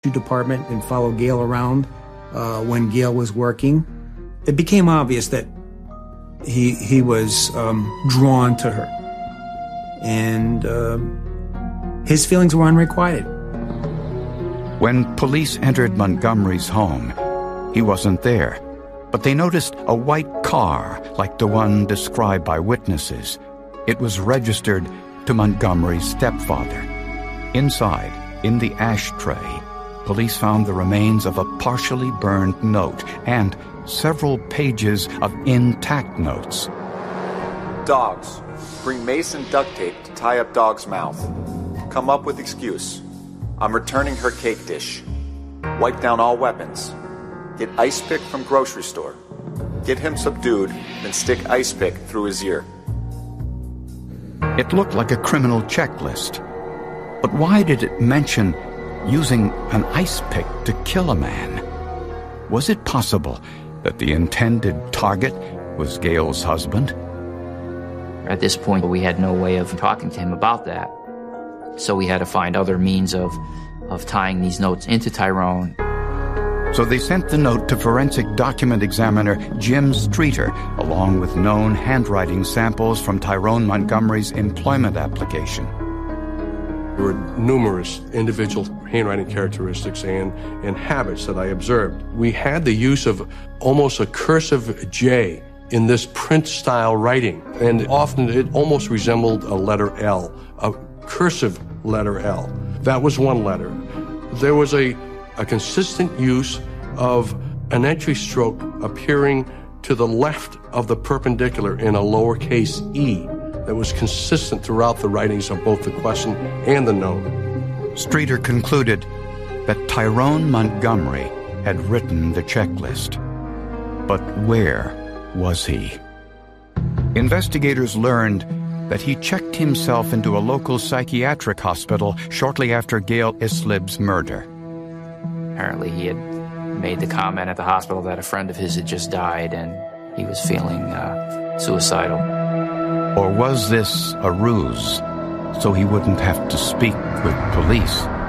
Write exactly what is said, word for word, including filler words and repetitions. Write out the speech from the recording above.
department and follow Gail around uh, when Gail was working. It became obvious that he he was um, drawn to her, and uh, his feelings were unrequited. When police entered Montgomery's home, he wasn't there, but they noticed a white car like the one described by witnesses. It was registered to Montgomery's stepfather. Inside, in the ashtray, police found the remains of a partially burned note and several pages of intact notes. Dogs. Bring mace and duct tape to tie up dog's mouth. Come up with excuse. I'm returning her cake dish. Wipe down all weapons. Get ice pick from grocery store. Get him subdued, then stick ice pick through his ear. It looked like a criminal checklist. But why did it mention using an ice pick to kill a man? Was it possible that the intended target was Gail's husband? At this point, we had no way of talking to him about that. So we had to find other means of, of tying these notes into Tyrone. So they sent the note to forensic document examiner Jim Streeter, along with known handwriting samples from Tyrone Montgomery's employment application. There were numerous individual handwriting characteristics and, and habits that I observed. We had the use of almost a cursive J in this print-style writing, and often it almost resembled a letter L, a cursive letter L. That was one letter. There was a, a consistent use of an entry stroke appearing to the left of the perpendicular in a lowercase e that was consistent throughout the writings of both the question and the note. Streeter concluded that Tyrone Montgomery had written the checklist. But where was he? Investigators learned that he checked himself into a local psychiatric hospital shortly after Gail Islib's murder. Apparently he had made the comment at the hospital that a friend of his had just died and he was feeling uh, suicidal. Or was this a ruse so he wouldn't have to speak with police?